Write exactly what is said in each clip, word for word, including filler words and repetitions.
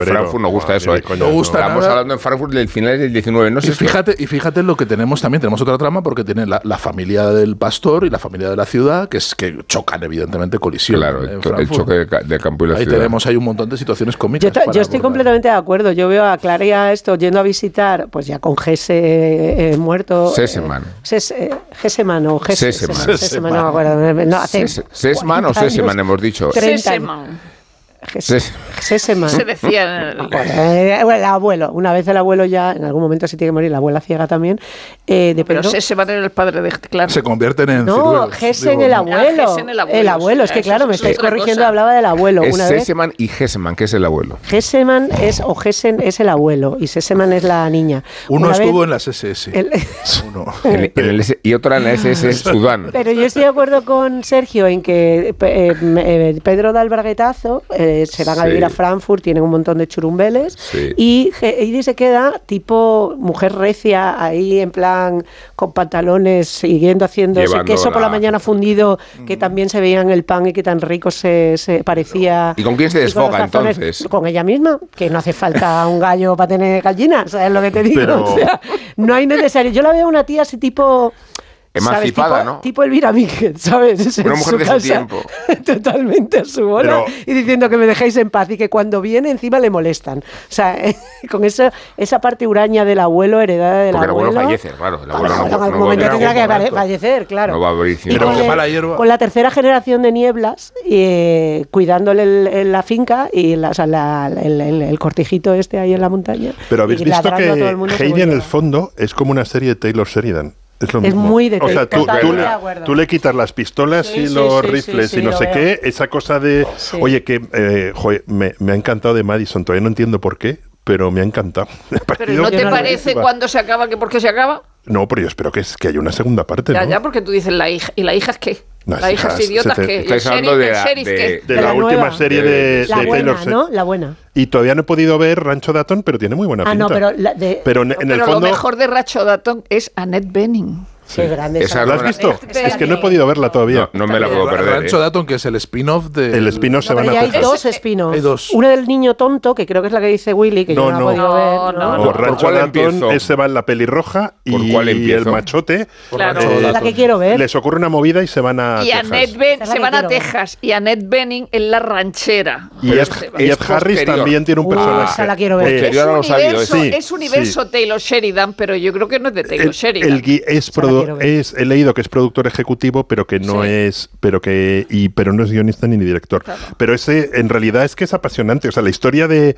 Frankfurt nos gusta ah, eso, ¿eh? No gusta Estamos nada. hablando en Frankfurt del final del diecinueve, no sé. Y fíjate, y fíjate lo que tenemos también, tenemos otra trama porque tiene la, la familia del pastor y la familia de la ciudad, que es que chocan, evidentemente, colisión. Claro, el, el choque del, del campo y la ahí ciudad. Ahí tenemos hay un montón de situaciones cómicas. Yo, ta, yo estoy abordar. completamente de acuerdo. Yo veo a Clara y a esto yendo a visitar, pues ya con Gese eh, muerto. Seseman. Eh, Geseman o Gese, Seseman. Seseman, no me acuerdo. No, hace Sesman o Seseman hemos dicho. Seseman. Seseman. Se decía el... bueno, el abuelo, una vez el abuelo ya en algún momento se tiene que morir, la abuela ciega también eh, de pero Seseman era el padre de Clara. Se convierten en no, Gesen el abuelo. Ah, el abuelo, el abuelo. Es que claro, me estáis corrigiendo, hablaba del abuelo es una Seseman vez. y Geseman, que es el abuelo. Geseman es o Gesen es el abuelo y Seseman es la niña. Uno una estuvo vez, en las S S. El, Uno. en, en el, y otra en la S S Sudán. Pero yo estoy de acuerdo con Sergio en que eh, eh, Pedro da el braguetazo, eh, se van a vivir sí. a Frankfurt, tienen un montón de churumbeles sí. y Heidi se queda tipo mujer recia ahí en plan con pantalones siguiendo haciendo ese queso la... por la mañana fundido que mm. también se veía en el pan y que tan rico se, se parecía. ¿Y con quién se desfoga entonces? Con ella misma, que no hace falta un gallo para tener gallinas, ¿sabes lo que te digo? Pero... O sea, no hay necesario. Yo la veo una tía así tipo... emancipada, tipo, ¿no? Tipo Elvira Míguez, ¿sabes? Es una mujer su de casa, su tiempo. Totalmente a su bola. Pero... y diciendo que me dejéis en paz y que cuando viene encima le molestan. O sea, eh, con eso, esa parte huraña del abuelo, heredada del Porque abuelo. el abuelo fallece, claro. El abuelo bueno, no, en algún no momento tendrá que momento. fallecer, claro. No va a abrir y con, que el, mala hierba. Con la tercera generación de Nieblas, eh, cuidándole el, el, la finca y la, o sea, la, el, el, el cortijito este ahí en la montaña. Pero habéis visto que Heidi en el fondo es como una serie de Taylor Sheridan. Es, lo es muy de o sea, tú, tú, le, tú le quitas las pistolas sí, y sí, los sí, rifles sí, sí, y no sé veo. qué, esa cosa de... Sí. Oye, que eh, joder, me, me ha encantado de Madison, todavía no entiendo por qué, pero me ha encantado. Me ha ¿Pero no te parece cuando se acaba que por qué se acaba? No, pero yo espero que, es, que haya una segunda parte, Ya, ¿no? ya, porque tú dices la hija. ¿Y la hija es qué? Las la hija es idiota se, que... Estáis hablando de la, sheriff, de, ¿qué? de, de la, la última nueva. serie de, la de buena, Taylor Swift. ¿no? La buena. Y todavía no he podido ver Rancho Datton, pero tiene muy buena ah, pinta. Ah, no, pero... La de, pero en, no, en pero el fondo... lo mejor de Rancho Datton es Annette Bening. Qué grande esa. ¿La has visto? Es, es que no he podido verla todavía. No, no me la puedo perder. Rancho ¿eh? Datton, que es el spin-off de... El spin-off se no, van a hay Texas. dos spin-offs. Hay dos. Una del niño tonto, que creo que es la que dice Willy, que no, yo no, no he podido ver. No, no, no. Por Rancho Datton, ese va en la pelirroja y el machote. Claro. Eh, es la que quiero ver. Les ocurre una movida y se van a y Texas. Annette Ben, se van a Texas. Y Annette Bening en la ranchera. Y Ed, y Ed Harris también tiene un personaje. Uh, esa la quiero ver. Eh, es, no universo, sí, es universo sí. Taylor Sheridan, pero yo creo que no es de Taylor el, Sheridan. El, el, es produ- es, he leído que es productor ejecutivo, pero que no sí. es, pero que y pero no es guionista ni director. Claro. Pero ese, en realidad, es que es apasionante. O sea, la historia de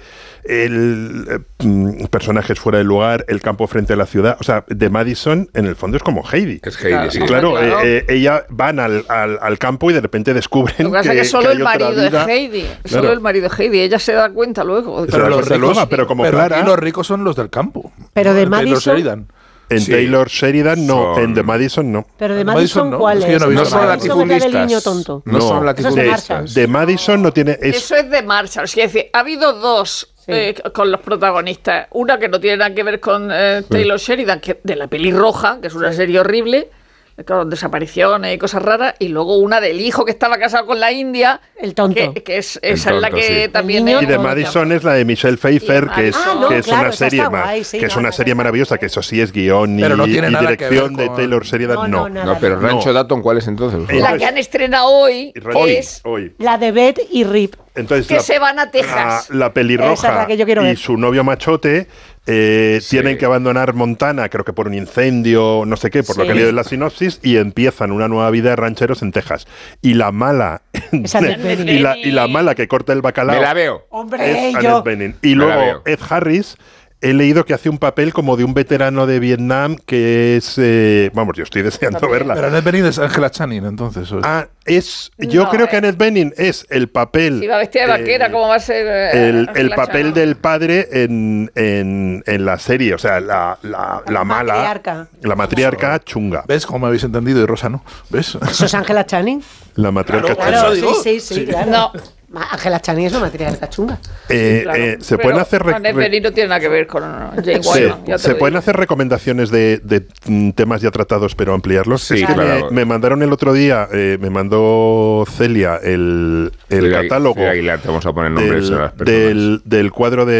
el, eh, personajes fuera del lugar, el campo frente a la ciudad, o sea, de Madison, en el fondo es como Heidi. Es Heidi, claro, sí. Claro, claro. Eh, eh, ella van al, al, al campo y de repente descubren Lo que pasa que, es que solo que el marido de Heidi, claro. solo el marido de Heidi, ella se da cuenta luego. Pero, los ricos, luego, pero como pero Clara, aquí los ricos son los del campo. Pero de Taylor Madison. Sheridan. En sí. Taylor Sheridan no, son... en The Madison no. Pero de Madison, no. ¿cuál es? es? Que yo no, no son latifundistas. El niño tonto. No, no son latifundistas. De, de Madison no tiene... Es... Eso es de Marshall. Es decir, ha habido dos sí. eh, con los protagonistas. Una que no tiene nada que ver con eh, Taylor sí. Sheridan, que de la pelirroja, que es una sí. serie horrible, con desapariciones y cosas raras, y luego una del hijo que estaba casado con la India, el tonto, que, que es esa tonto, es la que sí. también y de Madison es la de Michelle Pfeiffer, que es, ah, no, que es claro, una serie guay, sí, que es no, una no, serie no, maravillosa, que eso sí es guión y, no tiene y dirección con... de Taylor Sheridan, no. No, no, no pero Rancho no. Datton, ¿cuál es entonces? La que han estrenado hoy, hoy, es hoy. la de Beth y Rip. Entonces, que la, se van a Texas. La, la pelirroja Esa es la que yo quiero y ver. su novio machote eh, sí. tienen que abandonar Montana, creo que por un incendio, no sé qué, por sí. lo que he leído en la sinopsis, y empiezan una nueva vida de rancheros en Texas. Y la mala y, la, y la mala que corta el bacalao me la veo. Hombre, es yo. Annette Bening. Y me luego Ed Harris, he leído que hace un papel como de un veterano de Vietnam que es... Eh, vamos, yo estoy deseando También. verla. Pero Annette Bening es Angela Channing, entonces. ¿o es? Ah, es... Yo no, creo eh. que Annette Bening es el papel... Si va vestida de vaquera, eh, ¿cómo va a ser? Eh, el, el la papel chava? del padre en, en, en la serie, o sea, la, la, la, la mala... Matriarca. La matriarca chunga. ¿Ves cómo me habéis entendido? Y Rosa no. ¿Ves? ¿Eso es Angela Channing? La matriarca Claro, chunga. eso digo. sí, sí, sí, Sí. claro. No. Angela Channing es una matriarca chunga. Eh, Claro, eh, se pero pueden hacer... rec- Annette Bening no tiene nada que ver con Jane Sí, Wyman. ya te se lo pueden digo. hacer recomendaciones de, de mm, temas ya tratados, pero ampliarlos. Sí, es que claro. me, me mandaron el otro día, eh, me mandó Celia el, el Sí, catálogo sí, Aguilar, te vamos a poner nombres del, a las personas. del, del cuadro de